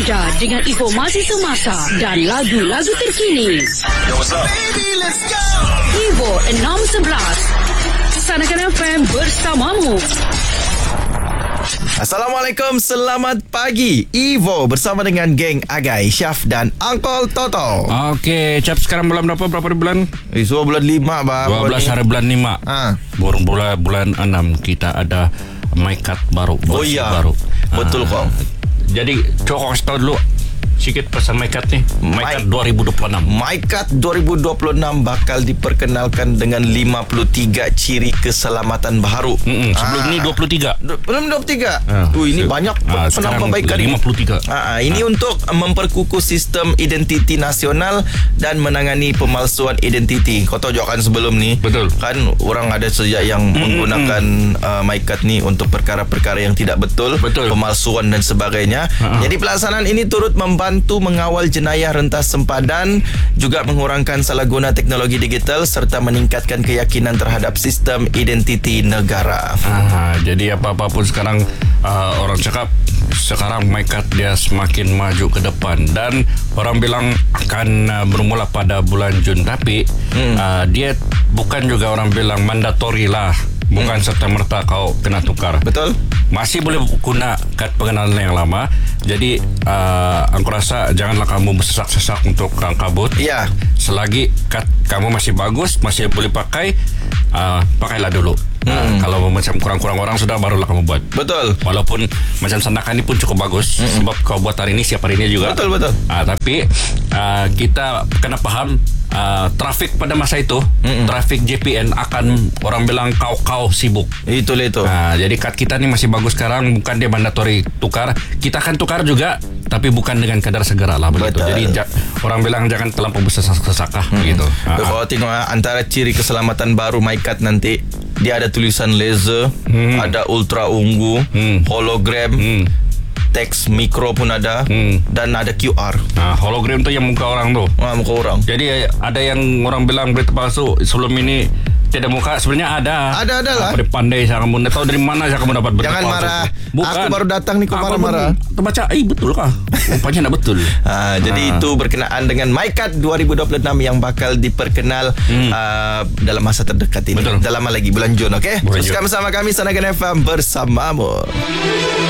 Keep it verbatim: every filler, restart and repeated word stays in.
anda dengan informasi semasa dan lagu-lagu terkini. Yo, what's up? Baby, let's go! Vivo enam sebelas. Kesanakan F M bersamamu. Assalamualaikum, selamat pagi. Evo bersama dengan geng Agai, Syaf dan Uncle Toto. Okey, Cap, sekarang bulan berapa? Berapa bulan? Eh, so bulan lima, bang. dua belas hari bulan lima. Ha. Burung bulan bulan enam kita ada MyCard baru. Oh iya, baru. betul Ah, kong. Jadi, coba kasih tahu dulu sikit pasal MyCard ni. MyCard dua ribu dua puluh enam. MyCard dua ribu dua puluh enam bakal diperkenalkan dengan lima puluh tiga ciri keselamatan baru. Mm-mm, sebelum Ah. ni dua puluh tiga. Du- Belum dua puluh tiga. Ah, Tu ini se- banyak ah, sekarang penambahbaikan. lima puluh tiga. Ah, ini untuk memperkukuh sistem identiti nasional dan menangani pemalsuan identiti. Kau tahu juga kan sebelum ni, Betul. kan orang ada sejak yang Mm-mm. menggunakan uh, MyCard ni untuk perkara-perkara yang tidak betul, Betul. pemalsuan dan sebagainya. Ha-ha. Jadi pelaksanaan ini turut membantu mengawal jenayah rentas sempadan, juga mengurangkan salah guna teknologi digital serta meningkatkan keyakinan terhadap sistem identiti negara. Ah, jadi apa-apa pun sekarang uh, orang cakap sekarang MyCard dia semakin maju ke depan dan orang bilang akan uh, bermula pada bulan Jun, tapi hmm. uh, dia bukan juga orang bilang mandatory lah, bukan hmm. serta-merta kau kena tukar. Betul? Masih boleh guna kad pengenalan yang lama. Jadi uh, aku rasa janganlah kamu bersesak-sesak untuk uh, kabut. Ya. Selagi kad kamu masih bagus, masih boleh pakai, uh, pakailah dulu. Hmm. Uh, kalau macam kurang-kurang orang sudah, barulah kamu buat. Betul. Walaupun macam sandakan ini pun cukup bagus, mm-mm. sebab kau buat hari ini siap hari ini juga. Betul, betul. Uh, tapi uh, kita kena faham uh, trafik pada masa itu, mm-mm. trafik J P N akan orang bilang kau-kau sibuk. Itulah itu. Uh, jadi kad kita ni masih bagus sekarang, bukan dia mandatory tukar. Kita akan tukar juga, tapi bukan dengan kadar segera lah begitu. Betul. Jadi ja- orang bilang jangan terlampau bersesak-sesakah hmm. begitu. Uh, Kalau tengok antara ciri keselamatan baru MyCard nanti, dia ada tulisan laser, Hmm. ada ultra ungu, Hmm. hologram, hmm. teks mikro pun ada, Hmm. dan ada Q R. Nah, hologram tu yang muka orang tu. Ah, muka orang. Jadi ada yang orang bilang berita palsu sebelum ini tiada muka, sebenarnya ada. Ada-ada lah. Apa dia pandai saya kamu tahu dari mana saya kamu dapat berita Jangan palsu? marah. Bukan. Aku baru datang ni, kau Apa marah-marah. pun terbaca, eh betul kah? Rupanya tak betul. Ah, jadi Ah. itu berkenaan dengan MyCard dua ribu dua puluh enam yang bakal diperkenal Hmm. uh, dalam masa terdekat ini. Betul. Dalam lama lagi bulan Jun, okey? Bulan Teruskan Jun. bersama kami Sanakan F M bersamamu.